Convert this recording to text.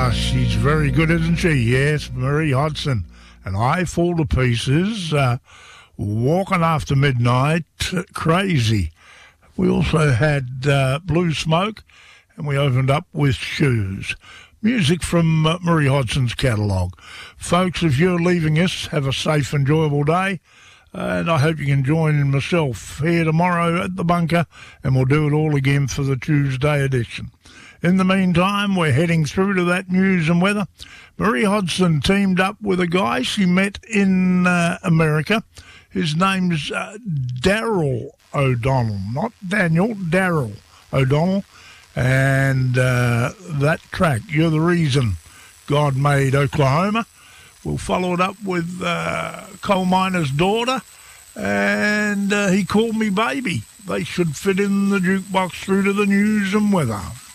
She's very good, isn't she? Yes, Marie Hodson. And I Fall to Pieces, Walking After Midnight, Crazy. We also had Blue Smoke, and we opened up with Shoes. Music from Marie Hodson's catalogue. Folks, if you're leaving us, have a safe, enjoyable day. And I hope you can join myself here tomorrow at the bunker, and we'll do it all again for the Tuesday edition. In the meantime, we're heading through to that news and weather. Marie Hodson teamed up with a guy she met in America. His name's Daryl O'Donnell, not Daniel, Daryl O'Donnell. And that track, You're the Reason God Made Oklahoma. We'll follow it up with Coal Miner's Daughter and He Called Me Baby. They should fit in the jukebox through to the news and weather.